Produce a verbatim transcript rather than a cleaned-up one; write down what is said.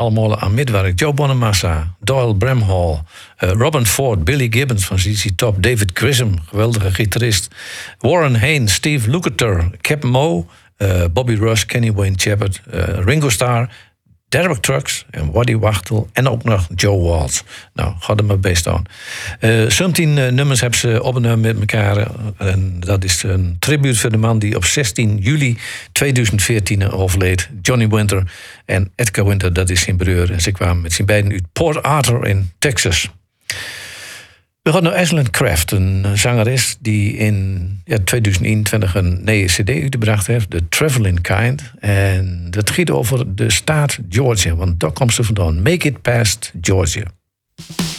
allemaal aan midwerk. Joe Bonamassa, Doyle Bramhall, uh, Robin Ford, Billy Gibbons van Z Z Top, David Grissom, geweldige gitarist, Warren Haynes, Steve Lukather, Cap Moe, uh, Bobby Rush, Kenny Wayne Shepherd, uh, Ringo Starr, Derek Trucks en Waddy Wachtel en ook nog Joe Walsh. Nou, ga er maar best aan. Uh, zeventien uh, nummers hebben ze opgenomen met elkaar. En dat is een tribuut voor de man die op zestien juli tweeduizend veertien overleed. Johnny Winter en Edgar Winter, dat is zijn broer. En ze kwamen met zijn beiden uit Port Arthur in Texas. We gaan naar Ashland Craft, een zangeres die in ja, tweeduizend eenentwintig een nieuwe cd uitgebracht heeft, The Traveling Kind. En dat gaat over de staat Georgia, want daar komt ze vandaan. Make It Past Georgia.